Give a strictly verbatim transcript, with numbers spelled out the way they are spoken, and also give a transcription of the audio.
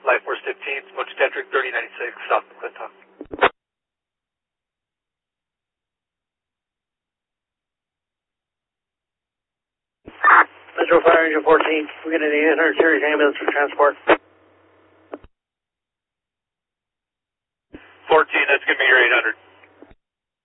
Life Force fifteen, Smoke Tetric thirty ninety-six, South McClintock. Metro Fire Engine fourteen, we're getting the eight hundred series ambulance for transport.